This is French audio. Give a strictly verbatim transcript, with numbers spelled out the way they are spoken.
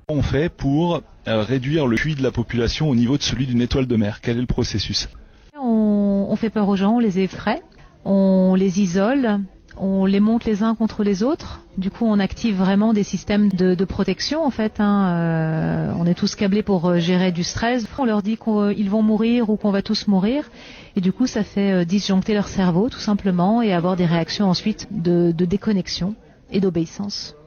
On fait pour euh, réduire le Q I de la population au niveau de celui d'une étoile de mer. Quel est le processus? on, on fait peur aux gens, on les effraie, on les isole, on les monte les uns contre les autres. Du coup, on active vraiment des systèmes de, de protection en fait. Hein. Euh, on est tous câblés pour gérer du stress. On leur dit qu'ils vont mourir ou qu'on va tous mourir. Et du coup, ça fait euh, disjoncter leur cerveau tout simplement et avoir des réactions ensuite de, de déconnexion et d'obéissance.